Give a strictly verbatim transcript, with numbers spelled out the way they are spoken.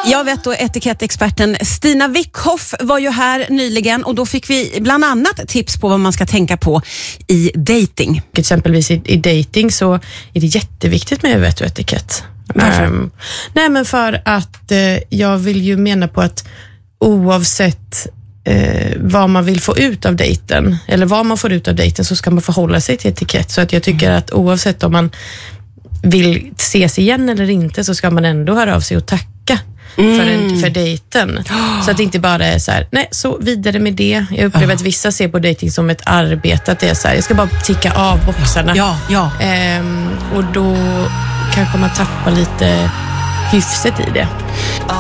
Jag vet då etikettexperten Stina Wickhoff var ju här nyligen och då fick vi bland annat tips på vad man ska tänka på i dating. Exempelvis i, i dating så är det jätteviktigt med vett och etikett. Varför? Um, nej men för att uh, jag vill ju mena på att oavsett uh, vad man vill få ut av dejten eller vad man får ut av dejten så ska man förhålla sig till etikett. Så att jag tycker mm. att oavsett om man vill ses igen eller inte så ska man ändå höra av sig och tacka mm. för, en, för dejten. Oh. Så att det inte bara är så här, nej, så vidare med det. Jag upplever oh. att vissa ser på dejting som ett arbete, att det är så här, jag ska bara ticka av boxarna. Ja, ja. Ehm, och då kanske man tappar lite hyfset i det.